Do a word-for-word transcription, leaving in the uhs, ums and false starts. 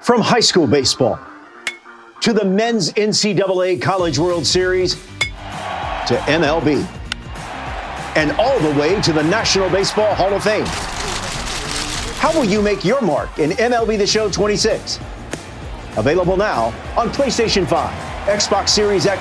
From high school baseball to the men's N C double A College World Series to M L B and all the way to the National Baseball Hall of Fame. How will you make your mark in M L B The Show twenty-six? Available now on PlayStation five, Xbox Series X,